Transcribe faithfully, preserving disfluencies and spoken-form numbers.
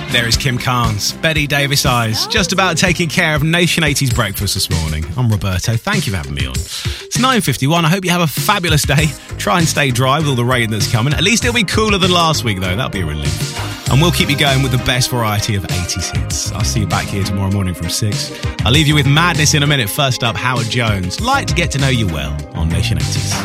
There is Kim Carnes, Betty Davis Eyes, just about taking care of Nation eighties breakfast this morning. I'm Roberto. Thank you for having me on. It's nine fifty-one. I hope you have a fabulous day. Try and stay dry with all the rain that's coming. At least it'll be cooler than last week, though. That'll be a relief. And we'll keep you going with the best variety of eighties hits. I'll see you back here tomorrow morning from six. I'll leave you with Madness in a minute. First up, Howard Jones. Like to get to know you well on Nation eighties.